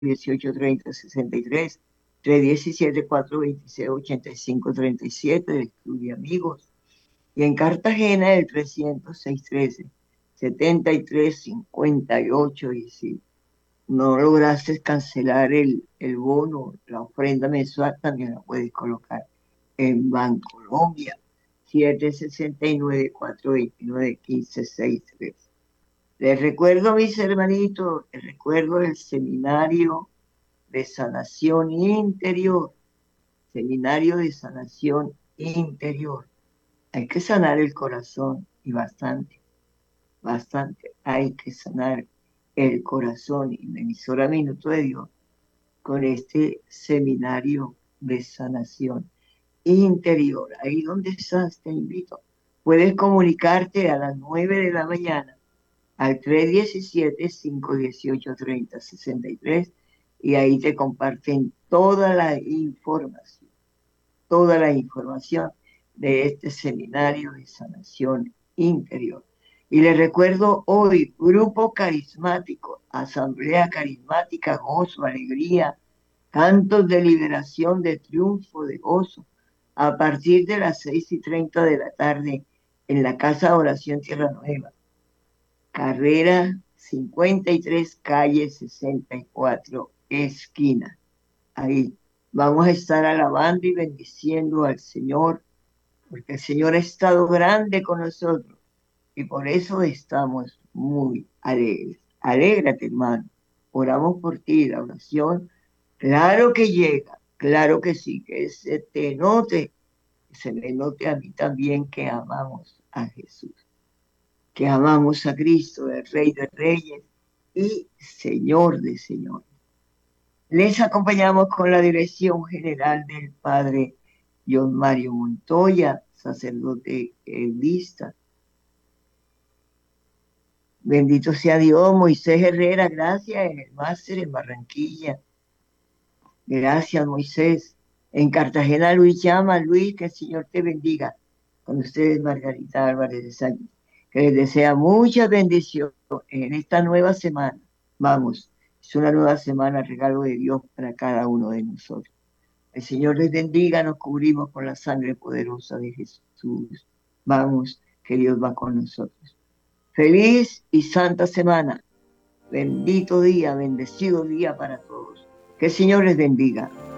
1830-63, 317-426-8537 del Club de Amigos. Y en Cartagena el 306-13-73-58. Y si no lograste cancelar el bono, la ofrenda mensual, también la puedes colocar en Bancolombia, 769-429-1563. Les recuerdo, mis hermanitos, les recuerdo el seminario de sanación interior, seminario de sanación interior. Hay que sanar el corazón y bastante, bastante. Hay que sanar el corazón. Y la emisora Minuto de Dios con este seminario de sanación interior. Ahí donde estás, te invito. Puedes comunicarte a las 9 de la mañana al 317-518-3063 y ahí te comparten toda la información de este seminario de sanación interior. Y les recuerdo hoy, grupo carismático, asamblea carismática, gozo, alegría, cantos de liberación, de triunfo, de gozo, a partir de las 6:30 de la tarde en la Casa de Oración Tierra Nueva, carrera 53, calle 64, esquina. Ahí vamos a estar alabando y bendiciendo al Señor, porque el Señor ha estado grande con nosotros y por eso estamos muy alegres. Alégrate, hermano. Oramos por ti, la oración, claro que llega, claro que sí, que se te note, que se me note a mí también que amamos a Jesús, que amamos a Cristo, el Rey de Reyes y Señor de Señores. Les acompañamos con la dirección general del Padre John Mario Montoya, sacerdote vista. Bendito sea Dios, Moisés Herrera, gracias en el máster en Barranquilla. Gracias, Moisés. En Cartagena, Luis llama, Luis, que el Señor te bendiga. Con ustedes, Margarita Álvarez de Sánchez, que les desea mucha bendición en esta nueva semana. Vamos, es una nueva semana, regalo de Dios para cada uno de nosotros. El Señor les bendiga, nos cubrimos con la sangre poderosa de Jesús. Vamos, que Dios va con nosotros. Feliz y santa semana. Bendito día, bendecido día para todos. Que el Señor les bendiga.